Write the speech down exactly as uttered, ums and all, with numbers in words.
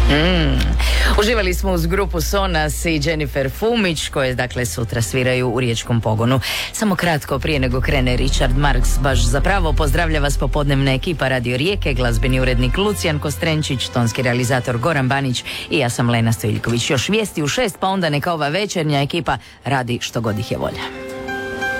Mm. Uživali smo uz grupu Sonas i Jennifer Fumić, koje dakle sutra sviraju u Riječkom pogonu. Samo kratko prije nego krene Richard Marx baš zapravo, pozdravlja vas popodnevna ekipa Radio Rijeke, glazbeni urednik Lucijan Kostrenčić, tonski realizator Goran Banić i ja sam Lena Stojiljković. Još vijesti u šest, pa onda neka ova večernja ekipa radi što god ih je volja.